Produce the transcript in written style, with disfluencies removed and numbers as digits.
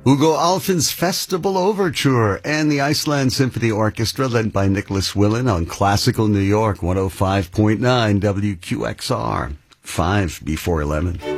Hugo Alphen's Festival Overture and the Iceland Symphony Orchestra led by Nicholas Willen on Classical New York 105.9 WQXR. 5 before 11.